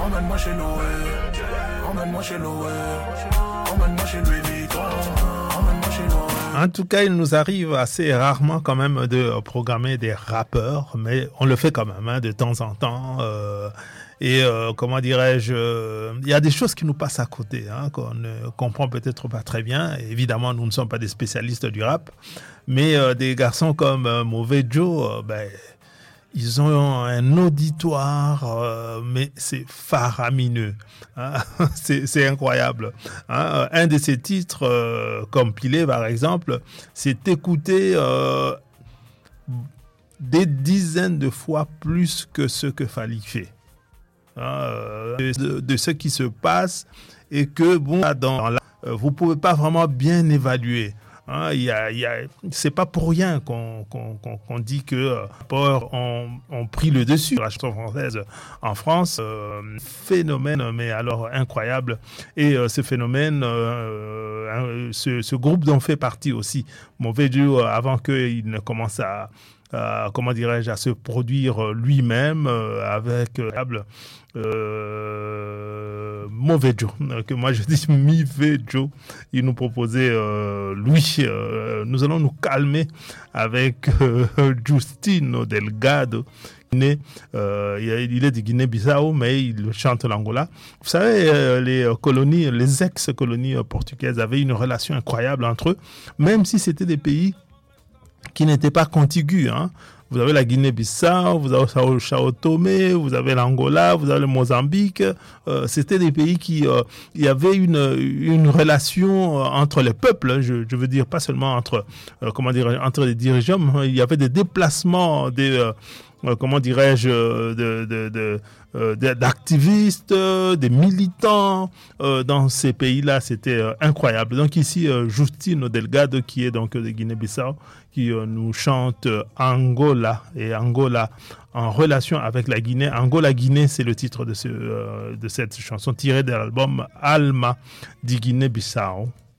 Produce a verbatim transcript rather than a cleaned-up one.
emmène-moi chez Noé, emmène-moi chez Noé, emmène-moi chez Louis Vuitton, emmène-moi chez Noé. En tout cas, il nous arrive assez rarement quand même de programmer des rappeurs, mais on le fait quand même hein, de temps en temps. Euh, et euh, comment dirais-je, euh, il y a des choses qui nous passent à côté, hein, qu'on ne comprend peut-être pas très bien. Évidemment, nous ne sommes pas des spécialistes du rap, mais euh, des garçons comme euh, Mauvais Joe, euh, ben, ils ont un auditoire, euh, mais c'est faramineux. Hein? c'est, c'est incroyable. Hein? Un de ces titres, euh, compilés par exemple, c'est écouté euh, des dizaines de fois plus que ce que Fally fait. Hein? De, de ce qui se passe et que, bon, dans la, vous ne pouvez pas vraiment bien évaluer. Hein, y a, y a, c'est pas pour rien qu'on, qu'on, qu'on, qu'on dit que euh, rappeurs ont, ont pris le dessus. La chanson française en France, euh, phénomène, mais alors incroyable. Et euh, ce phénomène, euh, ce, ce groupe dont fait partie aussi Mauvais Joe, avant qu'il ne commence à, à, comment dirais-je, à se produire lui-même euh, avec euh, Euh, Mauvais Joe, que moi je dis Mivé Joe. Il nous proposait euh, lui. Euh, nous allons nous calmer avec euh, Justino Delgado. Euh, il est de Guinée-Bissau, mais il chante l'Angola. Vous savez, euh, les colonies, les ex-colonies portugaises avaient une relation incroyable entre eux, même si c'était des pays qui n'étaient pas contigus. Hein. Vous avez la Guinée-Bissau, vous avez Sao Tomé, vous avez l'Angola, vous avez le Mozambique. Euh, c'était des pays qui, euh, il y avait une une relation entre les peuples. Je, je veux dire pas seulement entre, euh, comment dire, entre les dirigeants. Il y avait des déplacements, des euh, comment dirais-je, de, de, de, de, d'activistes, des militants euh, dans ces pays-là. C'était euh, incroyable. Donc ici, euh, Justino Delgado, qui est donc de Guinée-Bissau, qui euh, nous chante euh, Angola, et Angola en relation avec la Guinée. Angola-Guinée, c'est le titre de, ce, euh, de cette chanson tirée de l'album Alma di Guinée-Bissau.